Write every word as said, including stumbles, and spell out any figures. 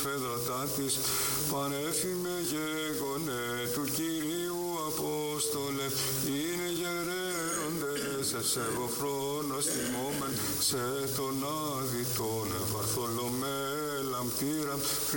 εφέδρατά της, πανέφημε γέγονε του Κυρίου Απόστολε, είναι γερέροντες ευσεβοφρόνος τιμόμεν, σε τον άδειτον Βαρθολομέ λαμπτήραν,